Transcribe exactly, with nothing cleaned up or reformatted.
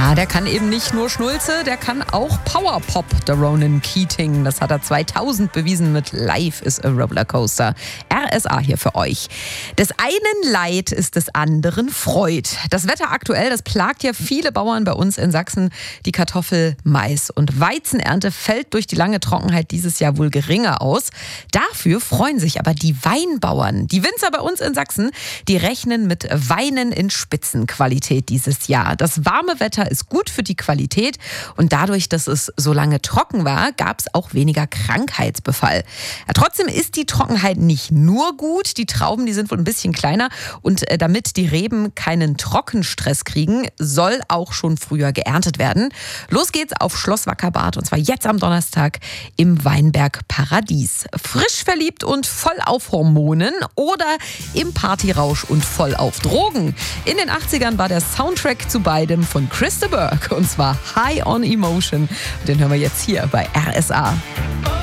Ja, der kann eben nicht nur Schnulze, der kann auch Powerpop, der Ronan Keating. Das hat er zweitausend bewiesen mit Life is a Rollercoaster. R S A hier für euch. Des einen Leid ist des anderen Freud. Das Wetter aktuell, das plagt ja viele Bauern bei uns in Sachsen. Die Kartoffel-, Mais- und Weizenernte fällt durch die lange Trockenheit dieses Jahr wohl geringer aus. Dafür freuen sich aber die Weinbauern. Die Winzer bei uns in Sachsen, die rechnen mit Weinen in Spitzenqualität dieses Jahr. Das warme Wetter ist gut für die Qualität und dadurch, dass es so lange trocken war, gab es auch weniger Krankheitsbefall. Ja, trotzdem ist die Trockenheit nicht nur gut. Die Trauben, die sind wohl ein bisschen kleiner und äh, damit die Reben keinen Trockenstress kriegen, soll auch schon früher geerntet werden. Los geht's auf Schloss Wackerbarth und zwar jetzt am Donnerstag im Weinberg Paradies. Frisch verliebt und voll auf Hormonen oder im Partyrausch und voll auf Drogen. In den achtzigern war der Soundtrack zu beidem von Chris de Burgh und zwar High on Emotion. Den hören wir jetzt hier bei R S A.